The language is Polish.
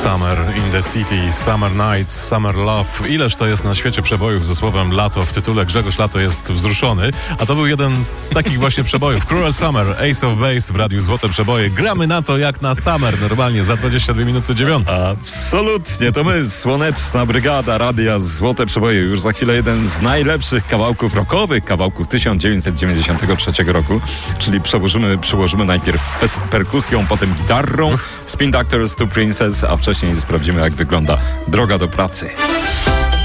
Summer in the City, Summer Nights, Summer Love. Ileż to jest na świecie przebojów ze słowem lato w tytule. Grzegorz Lato jest wzruszony, a to był jeden z takich właśnie przebojów. Cruel Summer, Ace of Base w Radiu Złote Przeboje. Gramy na to jak na Summer, normalnie za 22 minuty 9. Absolutnie, to my, Słoneczna Brygada Radia Złote Przeboje. Już za chwilę jeden z najlepszych kawałków rockowych, kawałków 1993 roku, czyli przełożymy najpierw perkusją, potem gitarą, Spin Doctors to Princess, a wcześniej sprawdzimy, jak wygląda droga do pracy.